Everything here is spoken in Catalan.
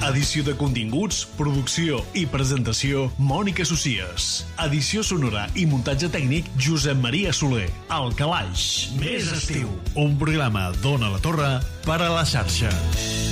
Edició de continguts, producció i presentació, Mònica Socies. Edició sonora i muntatge tècnic, Josep Maria Soler. El Calaix. Més estiu. Un programa d'Ona la Torre per a la xarxa.